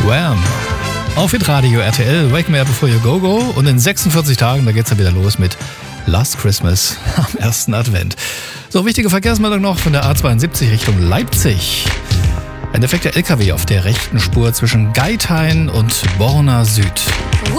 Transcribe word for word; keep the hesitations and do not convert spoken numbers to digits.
Wham! Auf Hitradio R T L, Wake Me Up Before You Go Go. Und in sechsundvierzig Tagen, da geht's ja wieder los mit Last Christmas am ersten Advent. So, wichtige Verkehrsmeldung noch von der A zweiundsiebzig Richtung Leipzig. Ein defekter L K W auf der rechten Spur zwischen Geithain und Borna Süd.